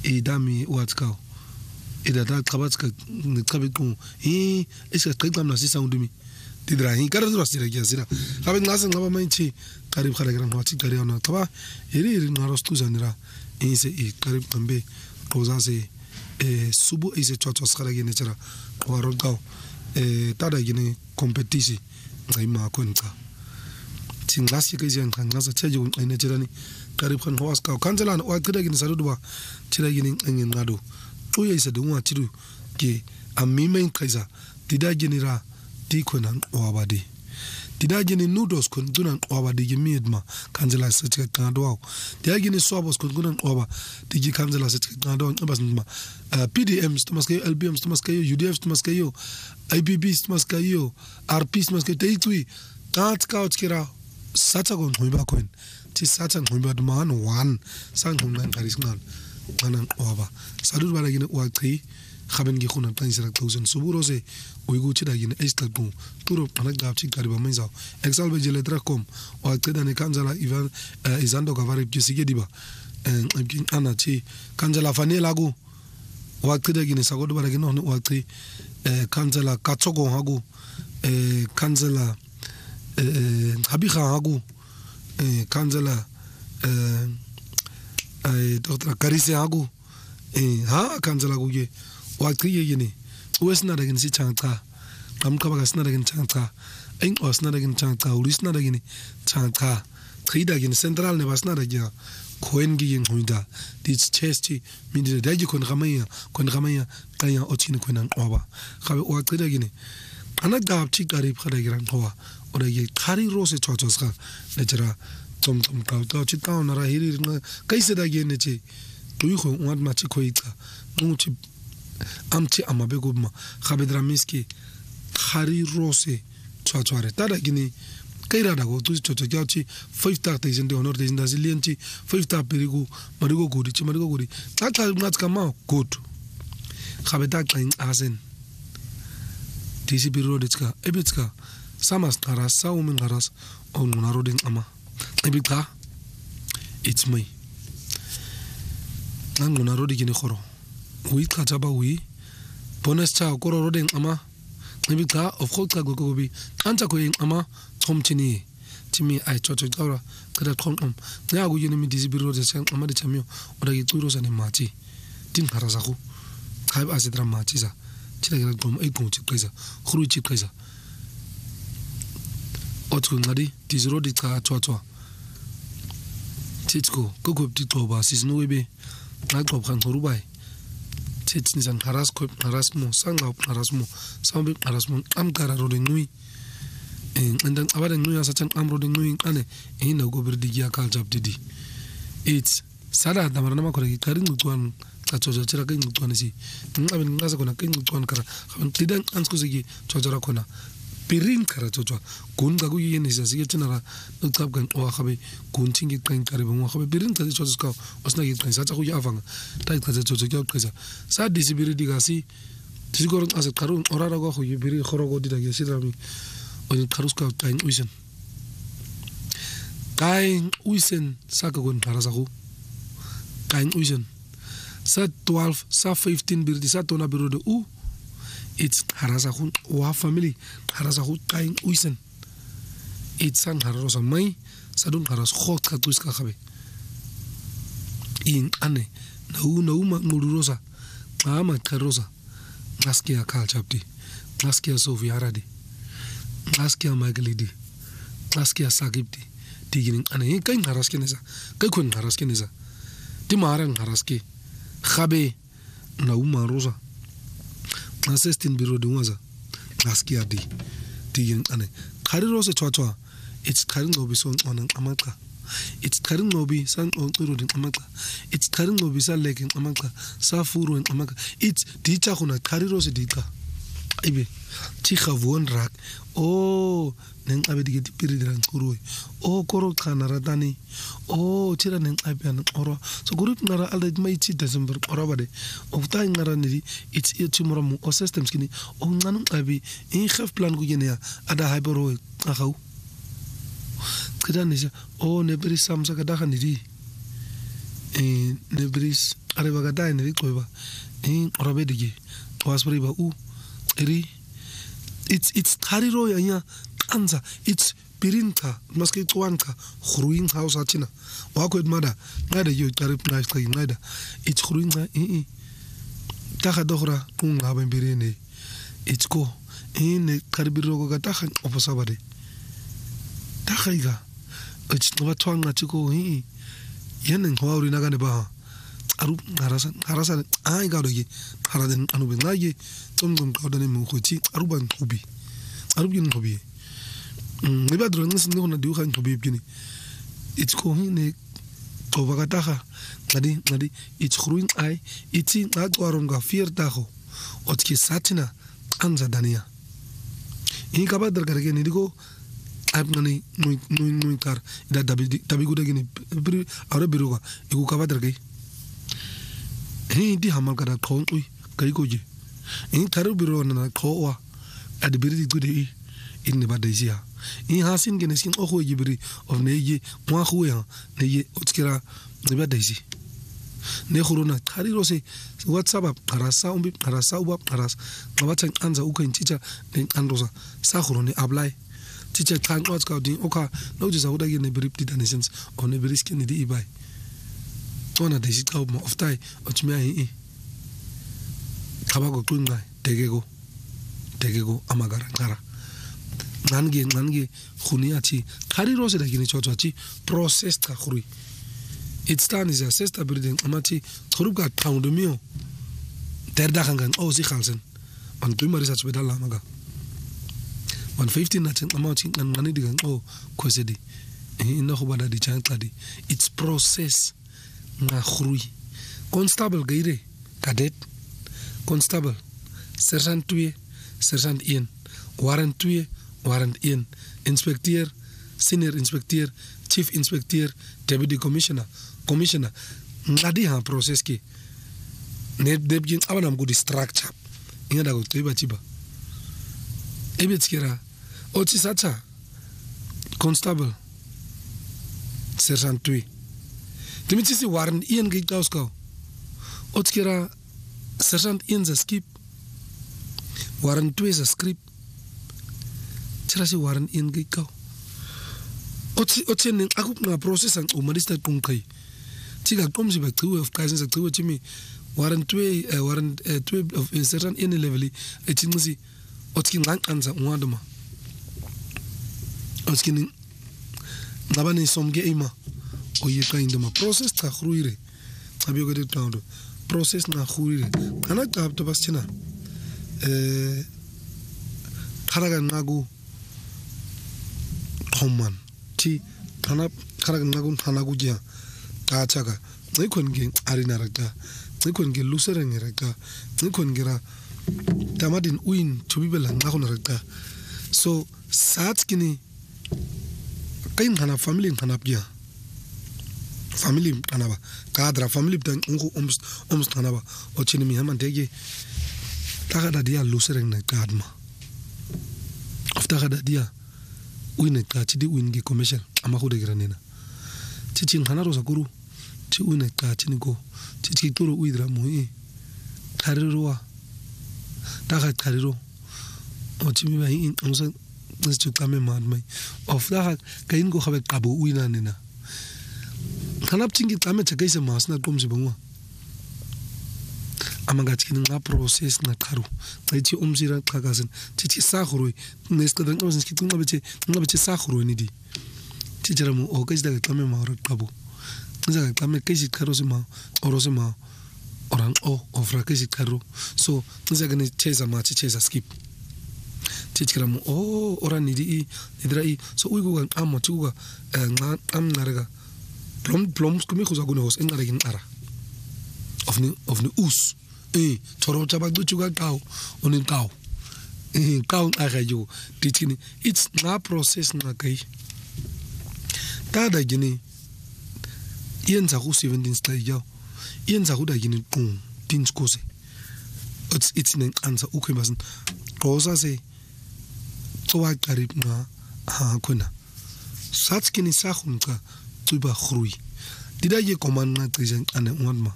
idami watkao idada qabatska ngichabiqu isiqeqa mnasisa undumi tidra hinkara zwasira kyazira ngabe ngase ngaba mayithi qarib khalagira ngwathi qari ona qaba iri ngarostuzanira ise iqarib qambe qozase subu ise chotos khalagene tsara qwarogao tada gine competition ngayima konqa tinglasi ke zeng ngasa tseje unqine tserani qarib khan hawaska kanzelana waqida gine saluduba tira gine ngengado uya ise dungwa tiru ke amime inqaiza tidagenira dikonan wabadi tidagene nudos kun dunan wabadi gemidma kanzela seche qadwa tidagene swabos kun dunan waba digi kanzela seche qadwa ngabasma PDMs tomaskayo LBMs tomaskayo UDFs tomaskayo IBBs tomaskayo RPs tomaskayo teitui tatkaut kira sacha gon ngwiba kwen ti sacha ngwiba dman one sangqungan qarisngan qanan waba salut balagene waqi khaben gi khuna tansira 1000 suburose uyguchi dagine estaqu turo anagabchi qariba menza exalbe jeletracom waqeda ne kanzala ivan izando gavari kisige diba ngin anachi kanzala fanela gu waqeda gine sagodo balagine no waqi kanzala katsogo hagu kanzala habiha hagu kanzala Dr. Karise hagu ha kanzala guge waqiye yini wesina dagin si changqa amqaba gasina dagin changqa ain osna dagin changqa ulisna dagin changqa qida gin central ne basna dagya koen gi yin huida dis chesti mindi daji kon gamaya kaya ochin konan oba khabe waqida gin ana dab chi qarib khada giran howa ora ye khari rose chochos kha lejra tom ka chi ta na hiri kaise dagye ne chi tui kho wat ma chi khoita nuchi amchi amabegobma khabedramiski khari rose chwachware tada gini kaira dago tu chochochachi 5000 honor de ndazilianchi 50 perigo marigo gudi tata ngatska ma good khabeta qin asen disi biro detska ebitska samas taras saumen garas on naroding ama ebita it's me ngona rodi gini khoro wi khataba wi bonus cha kororo ding ama ngibika of khotsa gogobi anta ko ing ama chomchini chimi ai chocho tawra kada khom nya gu yini mi disibiro de sang ama de chamyo oda gi turo sane machi tin kharaza khu khaib asidra machi za chira gira gom ai gom chi kaisa khuru chi kaisa otku ngadi disiro di cha chwa titko gogob di toba sisno webe ngaqob khan khorubai titni san haras ko harasmo sanga harasmo sambe harasmo amkara rode ngui ndan abade ngui asachan amrode ngui ane ina go birdi ya kal jabdidi it's sada damarana ma koregi karin ngutwan chacho chira kin ngutwan si ngaben ngasa kona kin ngutwan kara khaben tidan anskusigi chojora kona pirin kara chocho gun ga gu yene sasi yetinara nutab gan o khabe gun chingi kain kare bo khabe pirin tadi chocho ska osna gi kain sacha gu ya avanga tai kaza chocho kya kaza sa disibiri digasi tisigorun asat karun orara go khu yibiri khorogo didagi sidrami on karuska kain uisen saka gon karasaku kain uisen sa 12 sa 15 birdi sa tona birode u it's harasaku wa family harasaku kain uisen it's san hararosa mai sadun haras khot ka tuska khabe in ane na uma mururosa ama karosa naskia kalchapti naskia sofiaradi naskia maglidi naskia sagibti tiginin ane kain haraske nesa kai kun haraske nesa timaran haraske khabe na uma rosa nasestin biro de waza naskia di tiginin ane khari rosa chwa it's karin obi son onan amaka it's karin obi san on turudin amaka it's karin obi san lekin amaka sa furu en amaka it's dicha khuna khari rosa dika ibe tikha von rak o neng abedi ke piridran kuroi o koro khana radani o tira neng abian oro so group nara alde mai chi december oro bade o ta ngara ni it's tomorrow mo o systems kini o nganu abi in khaf plan gu genia ada hypero akhaw kida ni o nebris samsa kada khani di nebris are ba ka ta ne liceba rabedike wasbri ba eri it's tariro yanya anza it's pirinta maske twanka khruin house atina wakho edmada ngada yo tarip nice ka ngada it's khruinga ta ga dogra kunga ba mbirene it's ko ne karbiro ko ta ga oposabade ta ga it's no twanga tiko yenen hawri na gane ba aru harasa ai ga dogi haraden anu ben nagi tumdum ka dane mu khoti aruban hubi arubin hubi ne ba dron nsin no na diu khan hubi bini it's ko ne to bagataha ngadi it's khruin ai iti ngaqwaron ga fier taho otki satina anza dania ka ba dar garage ne digo abnani nui tar da tabi guda gini ara biruga igu ka ba dar gai di hamal kada khon ui kai goje taru biro na khowa adbiri gude in ba daisia hasin gene sin oho gibri of neji mwa khuya neji otskira ne ba daisi ne khuruna tari rose whatsapp karasa uba karas ngabata anza ukain chicha ne andosa sa khurone apply chicha kan what's called oka no just awuda gene brip ditanisens on ne brisk ne di ibai ona daisi ka mo of tai otmia kabago kunga tegego amagara ngara nange khuniati khari rose da gini chochochi process ka khuri it's done is assessed building amati khurubga pound mio derda kangan si khalsen on tumari research bedala maga 115 natin amati ngani digan khosedi ina khubada di chankadi it's process na khuri constable gaire cadet constable sergeant tuye sergeant in warrant tuye warrant in inspector senior inspector chief inspector deputy commissioner ngadi ha process ki ne debjin abanam good structure ingada go tiba chiba ebetskira otisata constable sergeant tuye dimitisi warrant in ge tausko otskira sergeant in the skip warrant tuye za script tirasi warrant in ge ka otsen aku na process ang umarista kunkai tiga komsi ba tuwe of kaisen sa tuwe chimi warrant tuwe of sergeant in level etinisi otkin nganza unwaduma otkin nabani somge ima oye kainduma process ta khruire abiyo gade tawdo process na khruire kana tabto baschina kharaga nagu homman ti kana kharaga nagu thanagu gya ta chaga ngikon ge arina rakta ngikon ge lusere ngirakta ngikon gira tamadin uin chubibela ngakon rakta so sat kini kain hana family hana pia family kanaba kadra family tan ungu oms kanaba ochini mi hamantege takada dia lusere na kadma after dia uine ka chidi uingi commercial amakude granena chichin hanaro sakuru chi uine ka chiniko chichi toro uidra moi kariroa taka kariro ochimi ba in onsa nstu kame madmai of da kain go khabe qabu uina nena kanap chingi kame chakaise masna komsi bangwa amagatskin nga process na karu tsaiti umzira qhakazen tithi sakhuru nesqeda nqabasin skithi nqabethi sakhuru nidi tijera mu okazida kame mawra qabu nzaka kame kezi karo sima orosima orang ofra kezi karo so nzaka ne cheza skip tijera mu ora nidi idrai so uigo kan amo tuga nga amnarga plom skumi khuzagune hos engaragin ara of ni us toro chaba duchuga tau onin tau kau agayo tichini it's na process na kai tada gini yenza ku 17 style yo yenza ku da gini kun pins kose it's an answer ukemasen rosa se tsowa qarib na ha khona sats kini sa khunka tsuba khrui dida ye command na tsijan ane unma